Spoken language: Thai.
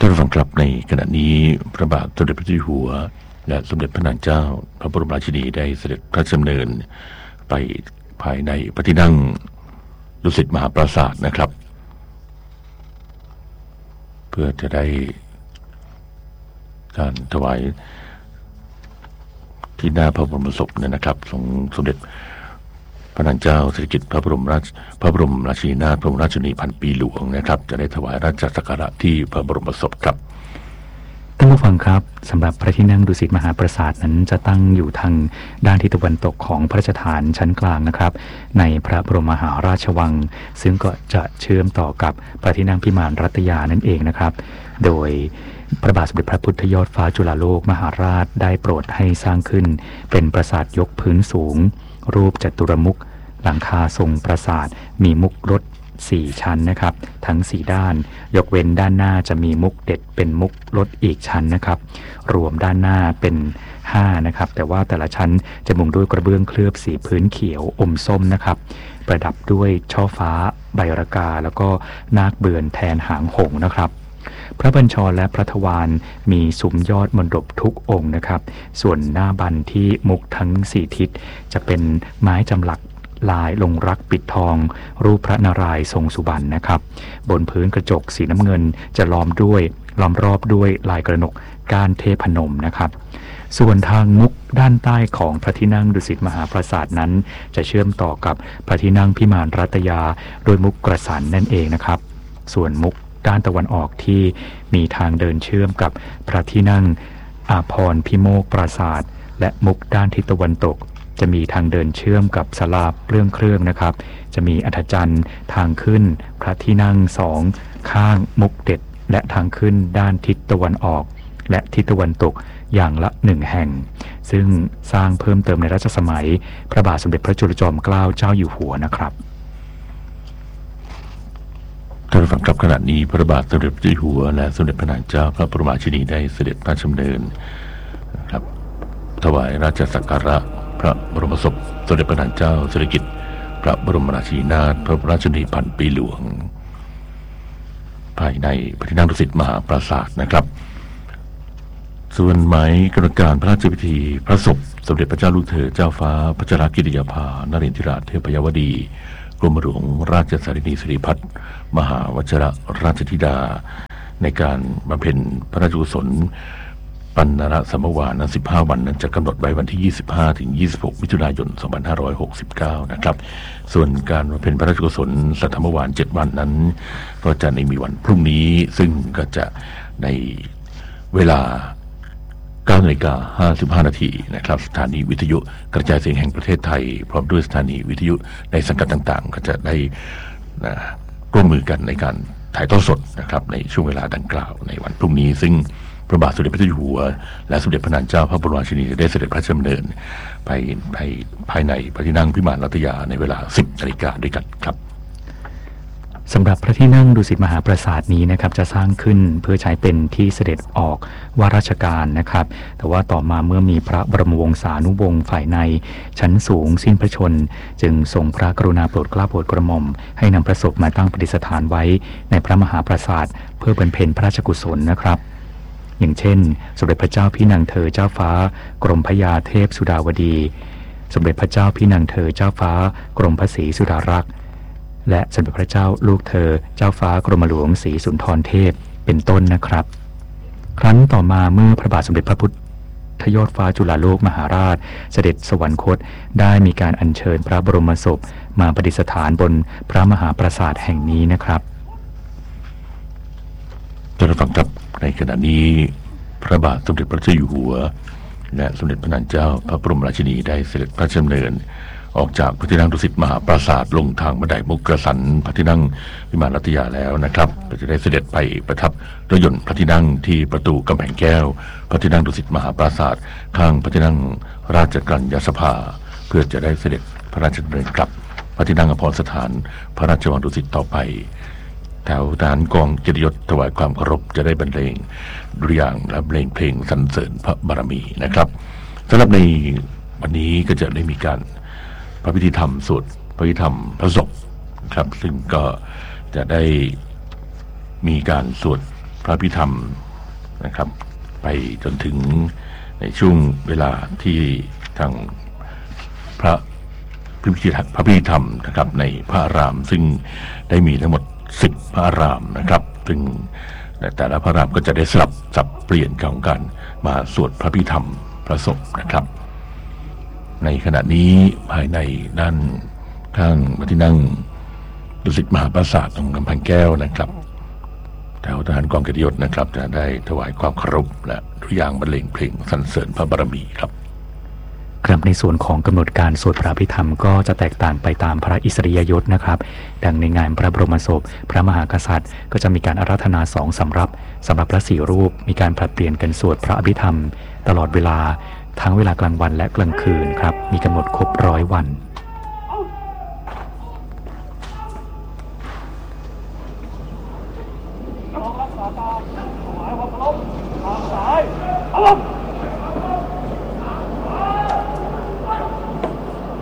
ท่านผู้ฟังครับในขณะนี้พระบาทสมเด็จพระเจ้าอยู่หัวและสมเด็จพระนางเจ้าพระบรมราชินีได้เสด็จพระราชดำเนินไปภายในพระที่นั่งดุสิตมหาปราสาทนะครับเพื่อจะได้การถวายที่หน้าพระบรมศพนะครับของสมเด็จพระนางเจ้าสิริกิติ์พระบรมราชินีนาถพระบรมราชินีพันปีหลวงนะครับจะได้ถวายราชสักการะที่พระบรมศพครับท่านผู้ฟังครับสำหรับพระที่นั่งดุสิตมหาปราสาทนั้นจะตั้งอยู่ทางด้านทิศตะวันตกของพระราชฐานชั้นกลางนะครับในพระบรมมหาราชวังซึ่งก็จะเชื่อมต่อกับพระที่นั่งพิมานรัตยานั่นเองนะครับโดยพระบาทสมเด็จพระพุทธยอดฟ้าจุฬาโลกมหาราชได้โปรดให้สร้างขึ้นเป็นปราสาทยกพื้นสูงรูปจัตุรมุขหลังคาทรงปราสาทมีมุกรถ4ชั้นนะครับทั้ง4ด้านยกเว้นด้านหน้าจะมีมุกเด็ดเป็นมุกรถอีกชั้นนะครับรวมด้านหน้าเป็น5นะครับแต่ว่าแต่ละชั้นจะมุงด้วยกระเบื้องเคลือบสีพื้นเขียวอมส้มนะครับประดับด้วยช่อฟ้าใบระกาแล้วก็นาคเบือนแทนหางหงส์นะครับพระบัญชรและพระทวารมีซุ้มยอดมณฑปทุกองค์นะครับส่วนหน้าบันที่มุกทั้ง4ทิศจะเป็นไม้จำหลักลายลงรักปิดทองรูปพระนารายณ์ทรงสุบรรณนะครับบนพื้นกระจกสีน้ำเงินจะล้อมรอบด้วยลายกระหนกก้านเทพนมนะครับส่วนทางมุกด้านใต้ของพระที่นั่งดุสิตมหาปราสาทนั้นจะเชื่อมต่อกับพระที่นั่งพิมานรัตยาโดยมุกกระสันนั่นเองนะครับส่วนมุกด้านตะวันออกที่มีทางเดินเชื่อมกับพระที่นั่งอาภรณ์พิโมกปราสาทและมุกด้านทิศตะวันตกจะมีทางเดินเชื่อมกับศาลาเปลื้องเครื่องนะครับจะมีอัฐจันทร์ทางขึ้นพระที่นั่ง2ข้างมุกเด็ดและทางขึ้นด้านทิศตะวันออกและทิศตะวันตกอย่างละ1แห่งซึ่งสร้างเพิ่มเติมในรัชสมัยพระบาทสมเด็จพระจุลจอมเกล้าเจ้าอยู่หัวนะครับท่านผู้ฟังครับขณะนี้พระบาทสมเด็จพระเจ้าอยู่หัวและสมเด็จพระนางเจ้าพระบรมราชินีได้เสด็จพระราชดำเนินครับถวายราชสักการะพระบรมศพสมเด็จพระนางเจ้าสิริกิติ์พระบรมราชินีนาถพระบรมราชินีพันปีหลวงภายในพระที่นั่งดุสิตมหาปราสาทนะครับส่วนหมายกำหนดการพระราชพิธีพระศพสมเด็จพระเจ้าลูกเธอเจ้าฟ้าพัชรกิติยาภานรินทราเทพยวดีกรมหลวงราชสารินีสิริพัฒน์มหาวชิรราชธิดาในการบำเพ็ญพระราชกุศลปัณณรสัมภวานั้น15วันนั้นจะกำหนดไว้วันที่25ถึง26มิถุนายน2569นะครับส่วนการบำเพ็ญพระราชกุศลสัทธรรมวาล7วันนั้นก็จะในมีวันพรุ่งนี้ซึ่งก็จะในเวลา9:55 นาทีนะครับสถานีวิทยุกระจายเสียงแห่งประเทศไทยพร้อมด้วยสถานีวิทยุในสังกัดต่างๆก็จะได้ร่วมมือกันในการถ่ายทอดสดนะครับในช่วงเวลาดังกล่าวในวันพรุ่งนี้ซึ่งพระบาทสมเด็จพระเจ้าอยู่หัวและสมเด็จพระนางเจ้าพระบรมราชินีได้เสด็จพระราชดำเนินไปภายในพระที่นั่งพิมานรัตยาในเวลา 10 นาฬิกาด้วยกันครับสำหรับพระที่นั่งดุสิตมหาปราสาทนี้นะครับจะสร้างขึ้นเพื่อใช้เป็นที่เสด็จออกว่าราชการนะครับแต่ว่าต่อมาเมื่อมีพระบรมวงศานุวงศ์ฝ่ายในชั้นสูงสิ้นพระชนจึงทรงพระกรุณาโปรดเกล้าโปรดกระหม่อมให้นำพระศพมาตั้งประดิษฐานไว้ในพระมหาปราสาทเพื่อบำเพ็ญพระราชกุศลนะครับอย่างเช่นสมเด็จพระเจ้าพี่นางเธอเจ้าฟ้ากรมพระยาเทพสุดาวดีสมเด็จพระเจ้าพี่นางเธอเจ้าฟ้ากรมพระศรีสุดารักษ์และสมเด็จพระเจ้าลูกเธอเจ้าฟ้ากรมหลวงศรีสุนทรเทพเป็นต้นนะครับครั้นต่อมาเมื่อพระบาทสมเด็จพระพุทธยอดฟ้าจุฬาโลกมหาราชเสด็จสวรรคตได้มีการอัญเชิญพระบรมศพมาประดิษฐานบนพระมหาปราสาทแห่งนี้นะครับท่านผู้ฟังครับในขณะนี้พระบาทสมเด็จพระเจ้าอยู่หัวและสมเด็จพระนางเจ้าพระบรมราชินีได้เสด็จพระราชดำเนินออกจากพระที่นั่งดุสิตมหาปราสาทลงทางบันไดมุกกระสันพระที่นั่งพิมานรัตยาแล้วนะครับจะได้เสด็จไปประทับรถยนต์พระที่นั่งที่ประตูกำแพงแก้วพระที่นั่งดุสิตมหาปราสาทข้างพระที่นั่งราชกัญญาสภาเพื่อจะได้เสด็จพระราชดำเนินกลับพระที่นั่งอภรสถานพระราชวังดุสิตต่อไปแถวทหารกองเกียรติยศถวายความเคารพจะได้บรรเลงดุริยางค์และบรรเลงเพลงสรรเสริญพระบารมีนะครับสำหรับในวันนี้ก็จะได้มีการพระพิธีธรรมสวดพระพิธีธรรมพระศพครับซึ่งก็จะได้มีการสวดพระพิธรรมนะครับไปจนถึงในช่วงเวลาที่ทางพระพิธีธรรมนะครับในพระอารามซึ่งได้มีทั้งหมด10พระอารามนะครับซึ่งแต่ละพระอารามก็จะได้สลับสับเปลี่ยนของการมาสวดพระพิธรรมพระสงฆ์นะครับในขณะนี้ภายในด้านข้างที่นั่งดุสิตมหาปราสาทตรงกำแพงแก้วนะครับแถวทหารกองเกียรติยศนะครับจะได้ถวายความเคารพและทุกอย่างบรรเลงเพลงสรรเสริญพระบารมีครับครับในส่วนของกำหนดการสวดพระพิธรรมก็จะแตกต่างไปตามพระอิสริยยศนะครับดังในงานพระบรมศพพระมหากษัตริย์ก็จะมีการอาราธนา2สำหรับพระ4รูปมีการผลัดเปลี่ยนกันสวดพระอภิธรรมตลอดเวลาทั้งเวลากลางวันและกลางคืนครับมีกำหนดครบ100 วันรักษาตาถวายความเคารพทางซ้าย